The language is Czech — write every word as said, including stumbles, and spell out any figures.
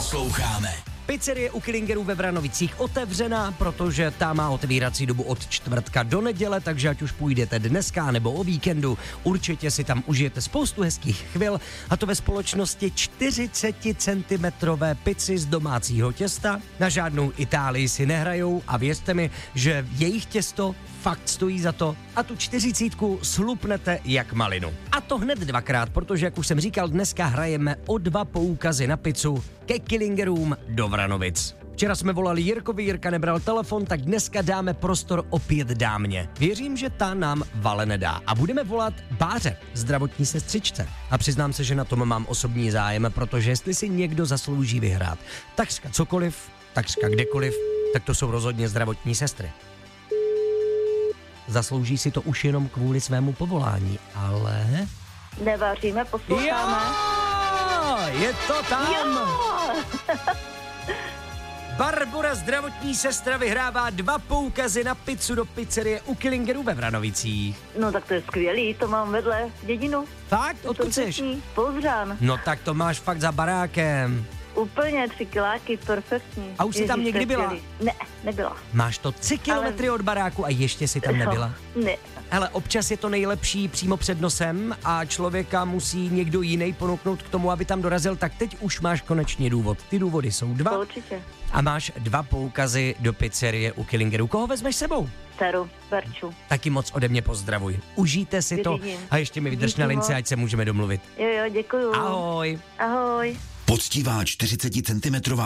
posloucháme. Pizzerie u Killingerů ve Vranovicích otevřená, protože ta má otevírací dobu od čtvrtka do neděle, takže ať už půjdete dneska nebo o víkendu, určitě si tam užijete spoustu hezkých chvil, a to ve společnosti čtyřicet centimetrů pici z domácího těsta. Na žádnou Itálii si nehrajou a věřte mi, že jejich těsto fakt stojí za to a tu čtyřicítku slupnete jak malinu. A to hned dvakrát, protože, jak už jsem říkal, dneska hrajeme o dva poukazy na pizzu ke Killingerům do Vranovic. Včera jsme volali Jirkovi, Jirka nebral telefon, tak dneska dáme prostor opět dámě. Věřím, že ta nám vale nedá. A budeme volat Báře, zdravotní sestřičce. A přiznám se, že na tom mám osobní zájem, protože jestli si někdo zaslouží vyhrát takřka cokoliv, takřka kdekoliv, tak to jsou rozhodně zdravotní sestry. Zaslouží si to už jenom kvůli svému povolání, ale... Nevaříme, posloucháme. Jo, je to tam! Jo! Barbora, zdravotní sestra, vyhrává dva poukazy na pizzu do pizzerie u Killingerů ve Vranovicích. No tak to je skvělý, to mám vedle dědinu. Fakt? Odkud seš? Pouzřán. No tak to máš fakt za barákem. Úplně tři kiláky, perfektní. A už jsi tam někdy byla? Ne, nebyla. Máš to tři kilometry od baráku a ještě si tam nebyla? Ne. Hele, občas je to nejlepší přímo před nosem a člověka musí někdo jiný ponuknout k tomu, aby tam dorazil, tak teď už máš konečně důvod. Ty důvody jsou dva. To určitě. A máš dva poukazy do pizzerie u Killingerů. Koho vezmeš sebou? Dceru, Verču. Taky moc ode mě pozdravuj. Užijte si to Vidím. a ještě mi vydrž Díky na lince, moc. ať se můžeme domluvit. Jo, jo, děkuju. Ahoj. Ahoj. Poctivá čtyřicet centimetrů